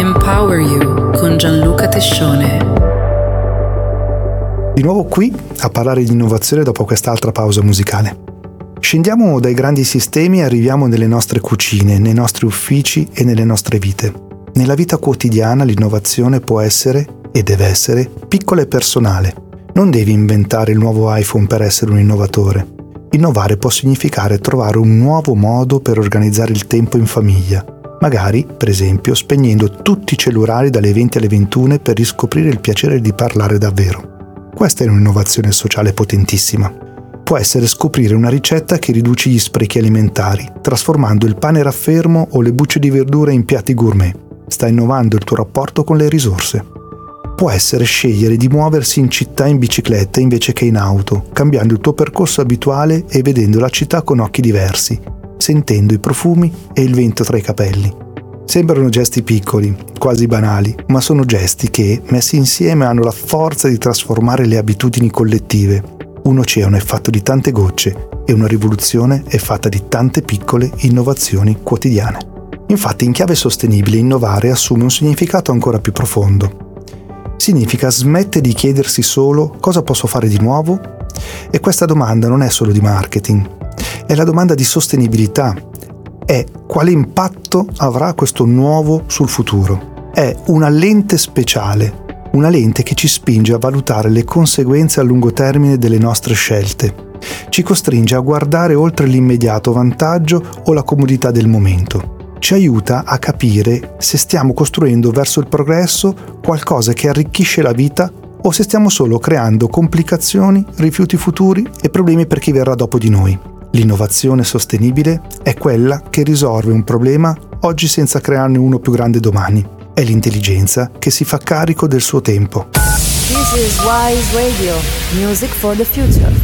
Empower You con Gianluca Tescione. Di nuovo qui a parlare di innovazione dopo quest'altra pausa musicale. Scendiamo dai grandi sistemi e arriviamo nelle nostre cucine, nei nostri uffici e nelle nostre vite. Nella vita quotidiana l'innovazione può essere, e deve essere, piccola e personale. Non devi inventare il nuovo iPhone per essere un innovatore. Innovare può significare trovare un nuovo modo per organizzare il tempo in famiglia. Magari, per esempio, spegnendo tutti i cellulari dalle 20 alle 21 per riscoprire il piacere di parlare davvero. Questa è un'innovazione sociale potentissima. Può essere scoprire una ricetta che riduce gli sprechi alimentari, trasformando il pane raffermo o le bucce di verdura in piatti gourmet. Sta innovando il tuo rapporto con le risorse. Può essere scegliere di muoversi in città in bicicletta invece che in auto, cambiando il tuo percorso abituale e vedendo la città con occhi diversi, sentendo i profumi e il vento tra i capelli. Sembrano gesti piccoli, quasi banali, ma sono gesti che, messi insieme, hanno la forza di trasformare le abitudini collettive. Un oceano è fatto di tante gocce e una rivoluzione è fatta di tante piccole innovazioni quotidiane. Infatti, in chiave sostenibile, innovare assume un significato ancora più profondo. Significa smettere di chiedersi solo cosa posso fare di nuovo? E questa domanda non è solo di marketing, è la domanda di sostenibilità. È quale impatto avrà questo nuovo sul futuro. È una lente speciale, una lente che ci spinge a valutare le conseguenze a lungo termine delle nostre scelte. Ci costringe a guardare oltre l'immediato vantaggio o la comodità del momento. Ci aiuta a capire se stiamo costruendo verso il progresso qualcosa che arricchisce la vita o se stiamo solo creando complicazioni, rifiuti futuri e problemi per chi verrà dopo di noi. L'innovazione sostenibile è quella che risolve un problema oggi senza crearne uno più grande domani. È l'intelligenza che si fa carico del suo tempo. This is Wise Radio, music for the future.